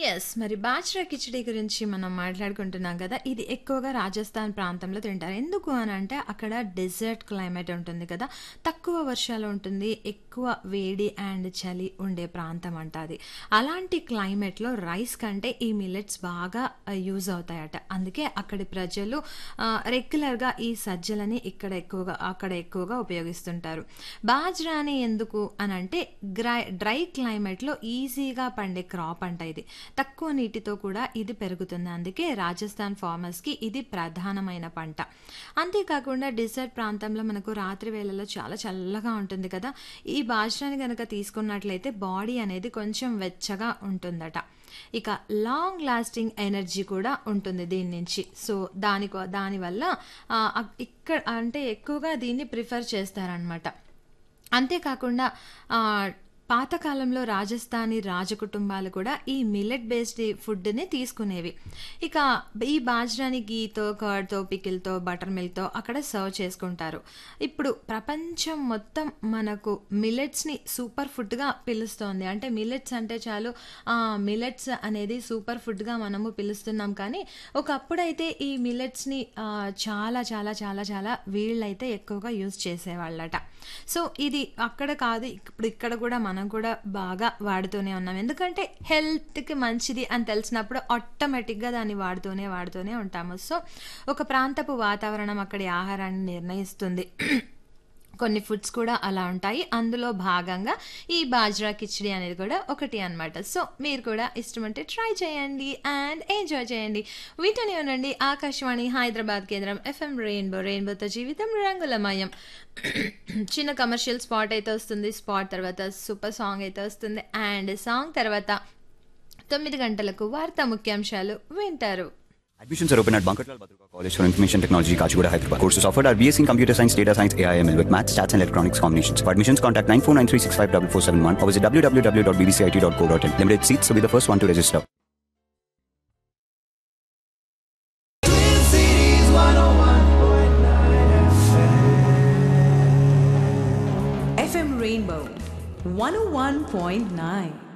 Yes. మరి బాజ్రా కిచిడీ గురించి మనం మాట్లాడుకుంటున్నాం కదా! ఇది ఎక్కువగా రాజస్థాన్ ప్రాంతంలో తింటారు. ఎందుకు అనంటే అక్కడ డెజర్ట్ క్లైమేట్ ఉంటుంది కదా! తక్కువ వర్షాలు ఉంటుంది. ఎక్కువ వేడి అండ్ చలి ఉండే ప్రాంతం అంట అది. అలాంటి క్లైమేట్‌లో రైస్ కంటే ఈ మిల్లెట్స్ బాగా యూజ్ అవుతాయట. అందుకే అక్కడి ప్రజలు రెగ్యులర్‌గా ఈ సజ్జలని అక్కడ ఎక్కువగా ఉపయోగిస్తుంటారు. బాజ్రాని ఎందుకు అనంటే డ్రై క్లైమేట్‌లో ఈజీగా పండే క్రాప్ అంట ఇది. తక్కువ నీటితో కూడా ఇది పెరుగుతుంది. అందుకే రాజస్థాన్ ఫార్మర్స్‌కి ఇది ప్రధానమైన పంట. అంతేకాకుండా డెజర్ట్ ప్రాంతంలో మనకు రాత్రి వేళల్లో చాలా చల్లగా ఉంటుంది కదా! ఈ బాజ్రాని గనక తీసుకున్నట్లయితే బాడీ అనేది కొంచెం వెచ్చగా ఉంటుందట. ఇక లాంగ్ లాస్టింగ్ ఎనర్జీ కూడా ఉంటుంది దీని నుంచి. సో, దానివల్ల అంటే ఎక్కువగా దీన్ని ప్రిఫర్ చేస్తారనమాట. అంతేకాకుండా ఆహ్, పాతకాలంలో రాజస్థానీ రాజకుటుంబాలు కూడా ఈ మిల్లెట్ బేస్డ్ ఫుడ్‌ని తీసుకునేవి. ఇక ఈ బాజ్రాని గీతో, కర్డ్‌తో, పికిల్‌తో, బటర్ మిల్క్‌తో అక్కడ సర్వ్ చేసుకుంటారు. ఇప్పుడు ప్రపంచం మొత్తం మనకు మిల్లెట్స్‌ని సూపర్ ఫుడ్‌గా పిలుస్తోంది. అంటే మిల్లెట్స్ అంటే చాలు మిల్లెట్స్ అనేది సూపర్ ఫుడ్‌గా మనము పిలుస్తున్నాం కానీ, ఒకప్పుడైతే ఈ మిల్లెట్స్‌ని చాలా చాలా చాలా చాలా వీళ్ళైతే ఎక్కువగా యూజ్ చేసేవాళ్ళట. సో, ఇది అక్కడ కాదు ఇప్పుడు ఇక్కడ కూడా మనం కూడా బాగా వాడుతూనే ఉన్నాం. ఎందుకంటే హెల్త్‌కి మంచిది అని తెలిసినప్పుడు ఆటోమేటిక్‌గా దాన్ని వాడుతూనే ఉంటాము. సో, ఒక ప్రాంతపు వాతావరణం అక్కడి ఆహారాన్ని నిర్ణయిస్తుంది. కొన్ని ఫుడ్స్ కూడా అలా ఉంటాయి. అందులో భాగంగా ఈ బాజ్రా కిచిడీ అనేది కూడా ఒకటి అన్నమాట. సో, మీరు కూడా ఇష్టముంటే ట్రై చేయండి అండ్ ఎంజాయ్ చేయండి. వింటూనే ఉండండి ఆకాశవాణి హైదరాబాద్ కేంద్రం ఎఫ్ఎం రెయిన్బోతో జీవితం రంగులమయం. చిన్న కమర్షియల్ స్పాట్ అయితే వస్తుంది. స్పాట్ తర్వాత సూపర్ సాంగ్ అయితే వస్తుంది. అండ్ సాంగ్ తర్వాత 9 గంటలకు వార్తా ముఖ్యాంశాలు వింటారు. Admissions are open at Bankarlal Badruka College for Information Technology, Kachiguda, Hyderabad. Courses offered are BSc in Computer Science, Data Science, AI/ML with Maths, Stats and Electronics combinations. For admissions, contact 9493654471 or visit www.bbcit.co.in. Limited seats, so be the first one to register. FM Rainbow 101.9